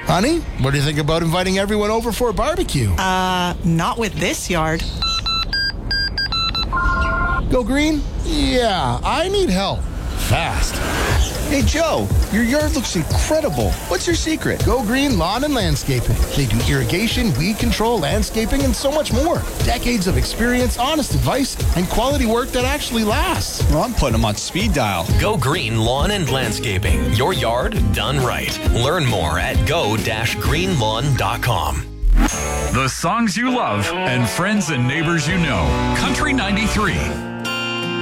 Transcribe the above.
Honey, what do you think about inviting everyone over for a barbecue? Not with this yard. Go green? Yeah, I need help. Fast. Hey, Joe, your yard looks incredible. What's your secret? Go Green Lawn and Landscaping. They do irrigation, weed control, landscaping, and so much more. Decades of experience, honest advice, and quality work that actually lasts. Well, I'm putting them on speed dial. Go Green Lawn and Landscaping. Your yard done right. Learn more at go-greenlawn.com. The songs you love and friends and neighbors you know. Country 93.